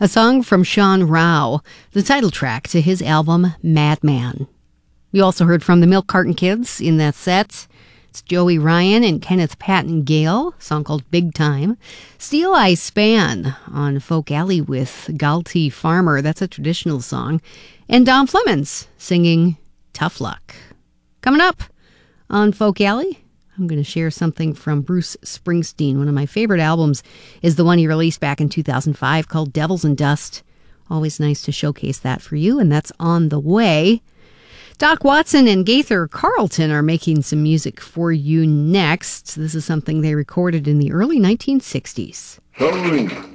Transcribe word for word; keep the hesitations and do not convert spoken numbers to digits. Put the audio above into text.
a song from Sean Rao, the title track to his album Madman. You also heard from the Milk Carton Kids in that set. It's Joey Ryan and Kenneth Patton Gale, a song called Big Time. Steel Eye Span on Folk Alley with Galti Farmer, that's a traditional song. And Don Flemons singing Tough Luck. Coming up on Folk Alley, I'm going to share something from Bruce Springsteen. One of my favorite albums is the one he released back in two thousand five called Devils and Dust. Always nice to showcase that for you, and that's on the way. Doc Watson and Gaither Carlton are making some music for you next. This is something they recorded in the early nineteen sixties. Halloween.